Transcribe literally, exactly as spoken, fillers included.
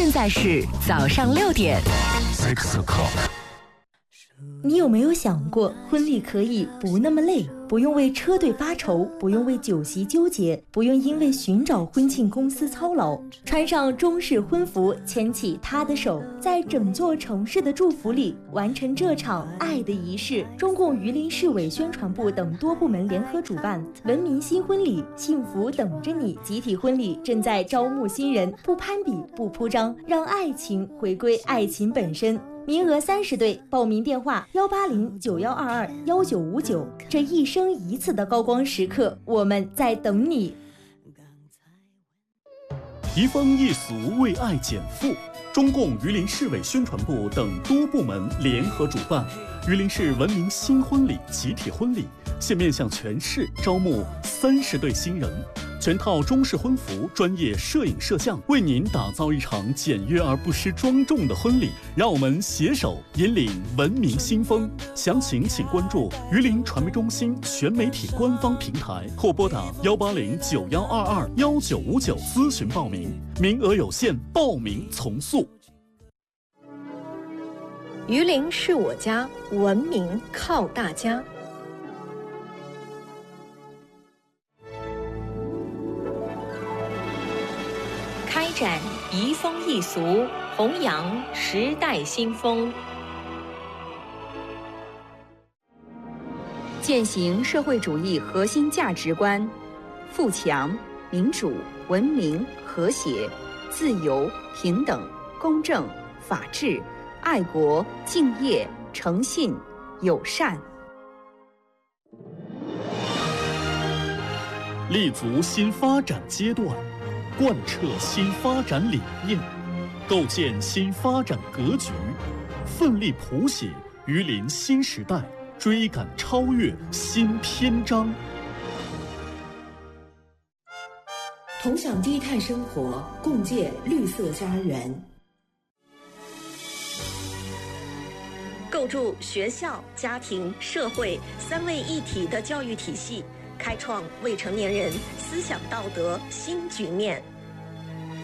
现在是早上六点。 Six o'clock。 你有没有想过，婚礼可以不那么累，不用为车队发愁，不用为酒席纠结，不用因为寻找婚庆公司操劳，穿上中式婚服，牵起他的手，在整座城市的祝福里完成这场爱的仪式。中共榆林市委宣传部等多部门联合主办文明新婚礼，幸福等着你集体婚礼正在招募新人，不攀比，不铺张，让爱情回归爱情本身。名额三十对，报名电话幺八零九幺二二幺九五九。这一生一次的高光时刻，我们在等你。 移风易俗，为爱减负。中共榆林市委宣传部等多部门联合主办榆林市文明新婚礼集体婚礼，现面向全市招募三十对新人。全套中式婚服，专业摄影摄像，为您打造一场简约而不失庄重的婚礼。让我们携手引领文明新风。详情请关注榆林传媒中心全媒体官方平台，或拨打幺八零九幺二二幺九五九咨询报名，名额有限，报名从速。 榆林是我家，文明靠大家。开展移风易俗，弘扬时代新风，践行社会主义核心价值观：富强、民主、文明、和谐、自由、平等、公正、法治、爱国、敬业、诚信、友善。 立足新发展阶段，贯彻新发展理念，构建新发展格局，奋力谱写榆林新时代，追赶超越新篇章。 同享低碳生活，共建绿色家园。 构筑学校、家庭、社会三位一体的教育体系，开创未成年人思想道德新局面。